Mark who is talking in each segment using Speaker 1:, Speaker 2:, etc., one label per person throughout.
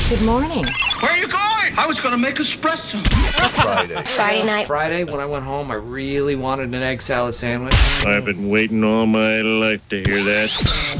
Speaker 1: Good morning.
Speaker 2: Where are you going? I was going to make espresso.
Speaker 1: Friday night.
Speaker 3: Friday, when I went home, I really wanted an egg salad sandwich.
Speaker 4: I've been waiting all my life to hear that.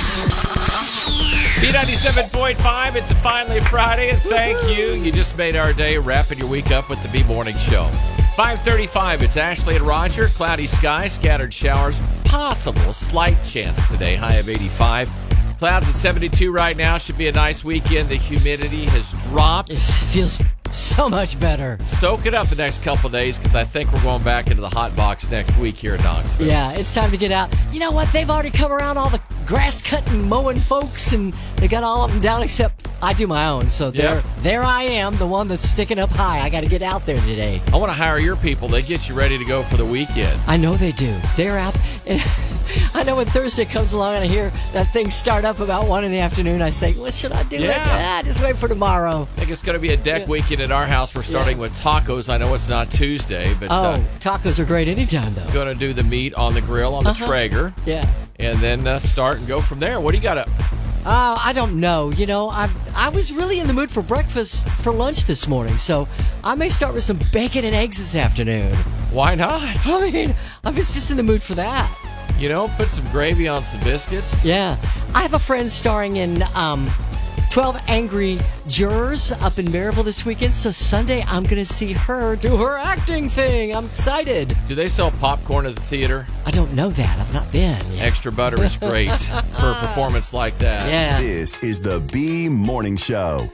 Speaker 5: B97.5, it's finally Friday, and thank you. You just made our day, wrapping your week up with the B-Morning Show. 5:35, it's Ashley and Roger. Cloudy skies, scattered showers, possible slight chance today, high of 85. Clouds at 72 right now. Should be a nice weekend. The humidity has dropped.
Speaker 6: It feels so much better.
Speaker 5: Soak it up the next couple days, because I think we're going back into the hot box next week here in Knoxville.
Speaker 6: Yeah, it's time to get out. You know what? They've already come around, all the grass cutting, mowing folks, and they got all of them down except I do my own. So there I am, the one that's sticking up high. I got to get out there today.
Speaker 5: I want to hire your people. They get you ready to go for the weekend.
Speaker 6: I know they do. They're out. And I know when Thursday comes along and I hear that thing start up about 1 in the afternoon, I say, what should I do? Just wait for tomorrow.
Speaker 5: I think it's going to be a deck weekend at our house. We're starting with tacos. I know it's not Tuesday, but
Speaker 6: tacos are great anytime, though.
Speaker 5: Going to do the meat on the grill on the Traeger.
Speaker 6: Yeah.
Speaker 5: And then start and go from there. What do you got up?
Speaker 6: I don't know. You know, I was really in the mood for breakfast for lunch this morning, so I may start with some bacon and eggs this afternoon.
Speaker 5: Why not?
Speaker 6: I mean, I was just in the mood for that.
Speaker 5: You know, put some gravy on some biscuits.
Speaker 6: Yeah. I have a friend starring in 12 Angry Jurors up in Maryville this weekend, so Sunday I'm going to see her do her acting thing. I'm excited.
Speaker 5: Do they sell popcorn at the theater?
Speaker 6: I don't know that. I've not been.
Speaker 5: Extra butter is great for a performance like that.
Speaker 6: Yeah.
Speaker 7: This is the B Morning Show.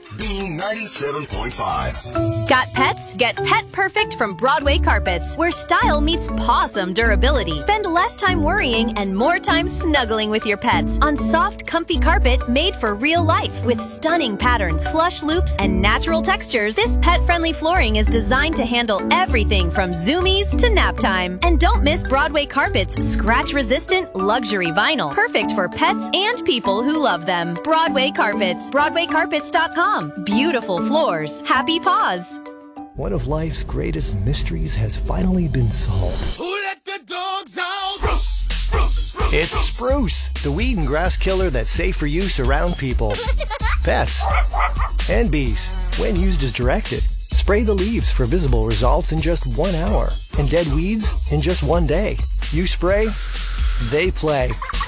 Speaker 7: B97.5.
Speaker 8: Got pets? Get Pet Perfect from Broadway Carpets, where style meets pawsome durability. Spend less time worrying and more time snuggling with your pets on soft, comfy carpet made for real life. With stunning patterns, flush loops, and natural textures, this pet-friendly flooring is designed to handle everything from zoomies to nap time. And don't miss Broadway Carpets' scratch-resistant luxury vinyl, perfect for pets and people who love them. Broadway Carpets, BroadwayCarpets.com. Beautiful floors, happy paws.
Speaker 9: One of life's greatest mysteries has finally been solved.
Speaker 10: Who let the dogs out? Spruce, spruce, spruce.
Speaker 9: It's Spruce, the weed and grass killer that's safe for use around people, pets, and bees. When used as directed, spray the leaves for visible results in just 1 hour, and dead weeds in just 1 day. You spray, they play.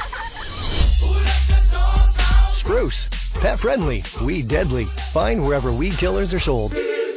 Speaker 9: Spruce, pet friendly, weed deadly. Find wherever weed killers are sold.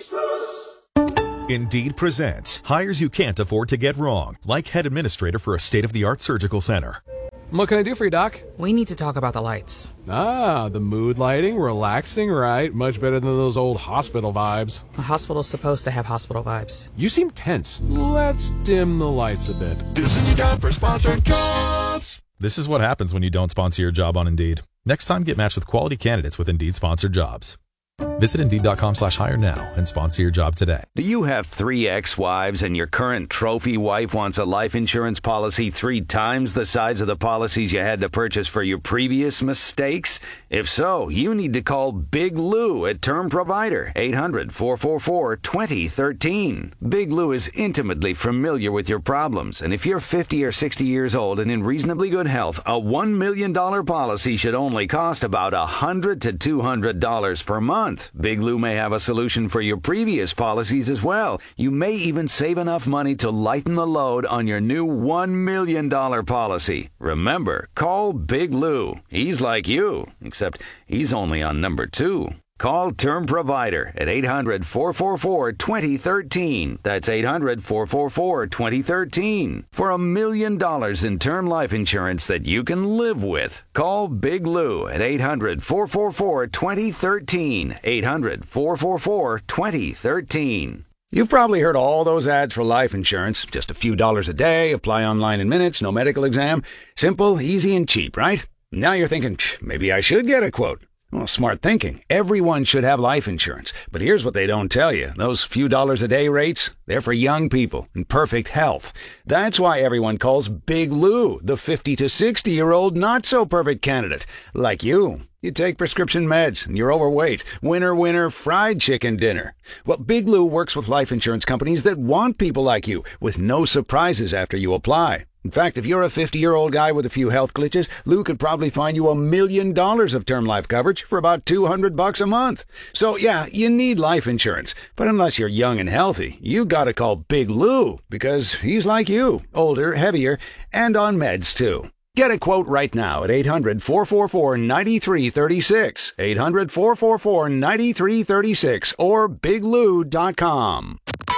Speaker 11: Indeed presents hires you can't afford to get wrong, like head administrator for a state-of-the-art surgical center.
Speaker 12: What can I do for you, Doc?
Speaker 13: We need to talk about the lights.
Speaker 12: Ah, the mood lighting, relaxing, right? Much better than those old hospital vibes.
Speaker 13: A hospital's supposed to have hospital vibes.
Speaker 12: You seem tense. Let's dim the lights a bit.
Speaker 7: This is your time for sponsored jobs.
Speaker 11: This is what happens when you don't sponsor your job on Indeed. Next time, get matched with quality candidates with Indeed sponsored jobs. Visit Indeed.com/hire now and sponsor your job today.
Speaker 14: Do you have 3 ex-wives and your current trophy wife wants a life insurance policy 3 times the size of the policies you had to purchase for your previous mistakes? If so, you need to call Big Lou at Term Provider, 800-444-2013. Big Lou is intimately familiar with your problems, and if you're 50 or 60 years old and in reasonably good health, a $1 million policy should only cost about $100 to $200 per month. Big Lou may have a solution for your previous policies as well. You may even save enough money to lighten the load on your new $1 million policy. Remember, call Big Lou. He's like you, except he's only on number 2. Call Term Provider at 800-444-2013. That's 800-444-2013. For $1 million in term life insurance that you can live with. Call Big Lou at 800-444-2013. 800-444-2013.
Speaker 15: You've probably heard all those ads for life insurance. Just a few dollars a day, apply online in minutes, no medical exam. Simple, easy, and cheap, right? Now you're thinking, maybe I should get a quote. Well, smart thinking. Everyone should have life insurance. But here's what they don't tell you. Those few dollars a day rates, they're for young people in perfect health. That's why everyone calls Big Lou the 50 to 60-year-old not-so-perfect candidate. Like you. You take prescription meds and you're overweight. Winner, winner, fried chicken dinner. Well, Big Lou works with life insurance companies that want people like you with no surprises after you apply. In fact, if you're a 50-year-old guy with a few health glitches, Lou could probably find you $1 million of term life coverage for about $200 a month. So yeah, you need life insurance. But unless you're young and healthy, you gotta call Big Lou, because he's like you, older, heavier, and on meds too. Get a quote right now at 800-444-9336, 800-444-9336, or biglou.com.